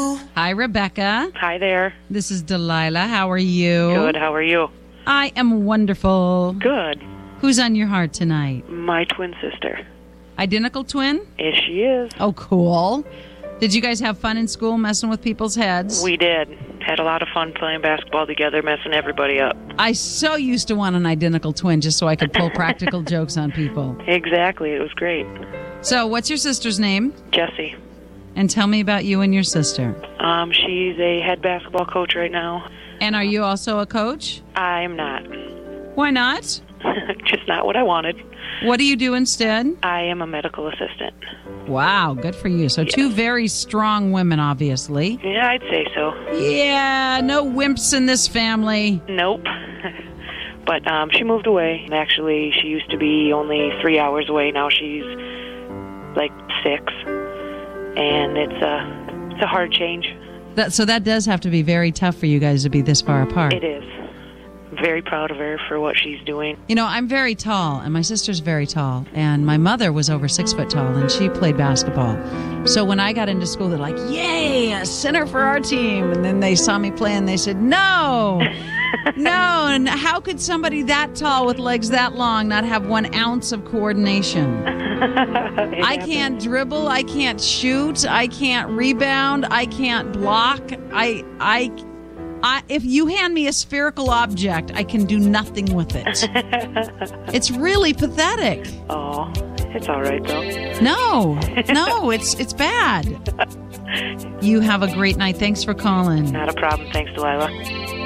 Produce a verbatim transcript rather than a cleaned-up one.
you. Hi, Rebecca. Hi there. This is Delilah. How are you? Good. How are you? I am wonderful. Good. Who's on your heart tonight? My twin sister. Identical twin? Yes, she is. Oh, cool. Did you guys have fun in school messing with people's heads? We did. Had a lot of fun playing basketball together, messing everybody up. I so used to want an identical twin just so I could pull practical jokes on people. Exactly. It was great. So, what's your sister's name? Jessie. And tell me about you and your sister. Um, she's a head basketball coach right now. And are you also a coach? I'm not. Why not? Just not what I wanted. What do you do instead? I am a medical assistant. Wow, good for you. So yes. Two very strong women, obviously. Yeah, I'd say so. Yeah, no wimps in this family. Nope. But um, she moved away. Actually, she used to be only three hours away. Now she's like six. And it's a, it's a hard change. That, so that does have to be very tough for you guys to be this far apart. It is. I'm very proud of her for what she's doing. You know, I'm very tall, and my sister's very tall, and my mother was over six foot tall, and she played basketball. So when I got into school, they're like, yay, a center for our team. And then they saw me play, and they said, no, no. And how could somebody that tall with legs that long not have one ounce of coordination? I can't dribble. I can't shoot. I can't rebound. I can't block. I, I, I, if you hand me a spherical object, I can do nothing with it. It's really pathetic. Oh, it's all right, though. No, no, it's it's bad. You have a great night. Thanks for calling. Not a problem. Thanks, Delilah.